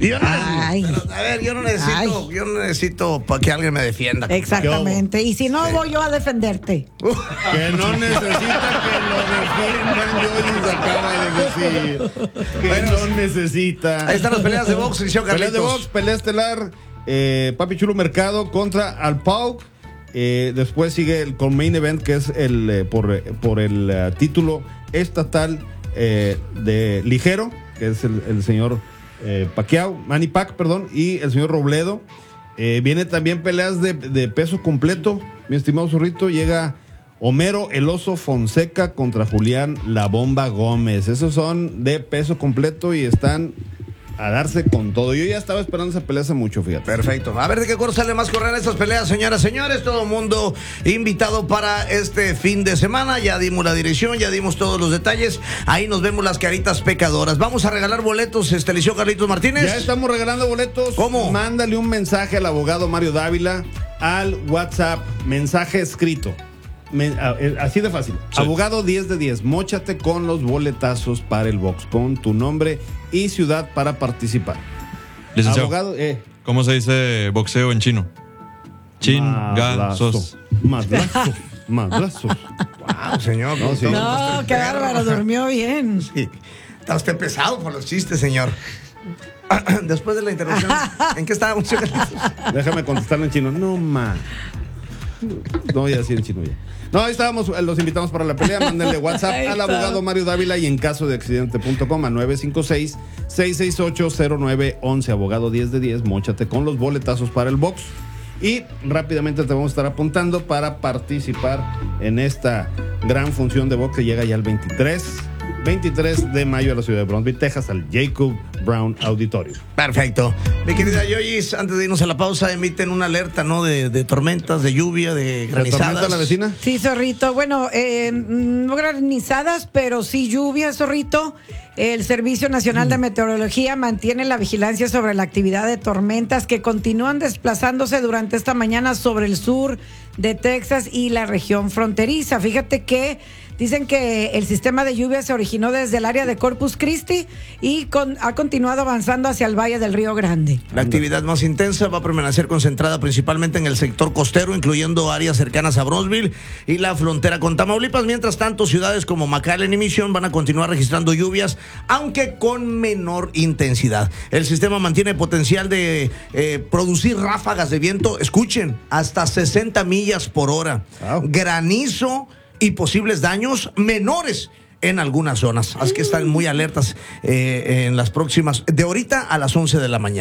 Y yo no Ay. necesito, a ver, yo no necesito para que alguien me defienda. Exactamente. Y si no, voy yo a defenderte. Que no necesita que lo defiendan, Yoyis acaba de decir. Que Bueno, no necesita. Ahí están las peleas de box, licenciado Pelea Carlitos. de box, pelea estelar. Papi Chulo Mercado contra Alpau. Después sigue el con main event, que es el por el título estatal de ligero, que es el señor Pacquiao, Manny Pac, perdón, y el señor Robledo. Viene también peleas de peso completo, mi estimado Zorrito. Llega Homero El Oso Fonseca contra Julián La Bomba Gómez. Esos son de peso completo y están a darse con todo. Yo ya estaba esperando esa pelea hace mucho, fíjate. Perfecto. A ver de qué acuerdo sale más correr estas peleas, señoras, señores. Todo el mundo invitado para este fin de semana. Ya dimos la dirección, ya dimos todos los detalles. Ahí nos vemos las caritas pecadoras. Vamos a regalar boletos, licenciado Carlitos Martínez. Ya estamos regalando boletos. ¿Cómo? Mándale un mensaje al abogado Mario Dávila al WhatsApp, mensaje escrito. Así de fácil. Sí. Abogado 10 de 10, móchate con los boletazos para el box. Pon tu nombre y ciudad para participar. Licenciado, abogado, ¿cómo se dice boxeo en chino? Chingazos. Madrazos. Wow, señor. No, sí. No, qué bárbaro, durmió bien. Sí. Está usted pesado por los chistes, señor. Después de la interrupción, ¿en qué estábamos? Déjame contestarle en chino. No, ma. No voy a decir en chino ya. No, ahí estábamos, los invitamos para la pelea. Mándenle WhatsApp al abogado Mario Dávila y en caso de accidente.com a 956-668-0911. Abogado 10 de 10, móchate con los boletazos para el box. Y rápidamente te vamos a estar apuntando para participar en esta gran función de box que llega ya el 23 de mayo a la ciudad de Brownsville, Texas, al Jacob Brown Auditorium. Perfecto. Mi querida Yoyis, antes de irnos a la pausa, emiten una alerta, ¿no? De tormentas, de lluvia, de granizadas. ¿Tormenta la vecina? Sí, Zorrito. Bueno, no granizadas, pero sí lluvia, Zorrito. El Servicio Nacional de Meteorología mantiene la vigilancia sobre la actividad de tormentas que continúan desplazándose durante esta mañana sobre el sur de Texas y la región fronteriza. Fíjate que dicen que el sistema de lluvia se originó desde el área de Corpus Christi y ha continuado avanzando hacia el Valle del Río Grande. La actividad más intensa va a permanecer concentrada principalmente en el sector costero, incluyendo áreas cercanas a Brownsville y la frontera con Tamaulipas. Mientras tanto, ciudades como McAllen y Mission van a continuar registrando lluvias, aunque con menor intensidad. El sistema mantiene potencial de producir ráfagas de viento, escuchen, hasta 60 millas por hora. Wow. Granizo y posibles daños menores en algunas zonas. Así que están muy alertas en las próximas, de ahorita a las 11 de la mañana.